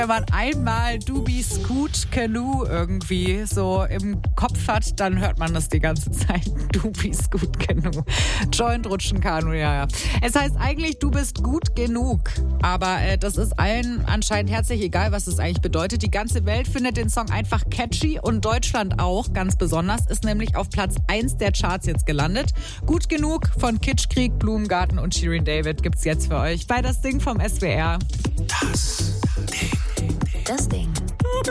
Wenn man einmal Dubi Scoot Canoe irgendwie so im Kopf hat, dann hört man das die ganze Zeit. Dubi Scoot Canoe. Joint Rutschen Kanu, ja. Es heißt eigentlich, du bist gut genug. Aber das ist allen anscheinend herzlich egal, was das eigentlich bedeutet. Die ganze Welt findet den Song einfach catchy und Deutschland auch, ganz besonders, ist nämlich auf Platz 1 der Charts jetzt gelandet. Gut genug von Kitschkrieg, Blumengarten und Shirin David gibt's jetzt für euch bei Das Ding vom SWR. Das Ding.